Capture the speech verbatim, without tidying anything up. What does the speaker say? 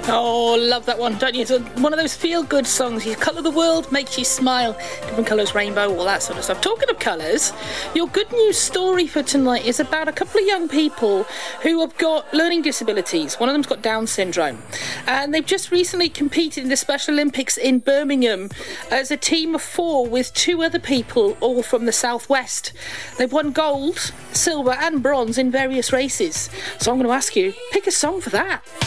Oh, love that one, don't you? It's one of those feel-good songs. You colour the world, makes you smile. Different colours, rainbow, all that sort of stuff. Talking of colours, your good news story for tonight is about a couple of young people who have got learning disabilities. One of them's got Down syndrome. And they've just recently competed in the Special Olympics in Birmingham as a team of four with two other people, all from the southwest. They've won gold, silver and bronze in various races. So I'm going to ask you, pick a song for that.